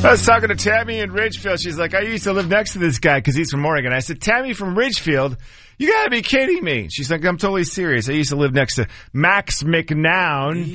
I was talking to Tammy in Ridgefield. She's like, I used to live next to this guy because he's from Oregon. I said, Tammy from Ridgefield? You gotta be kidding me. She's like, I'm totally serious. I used to live next to Max McNown.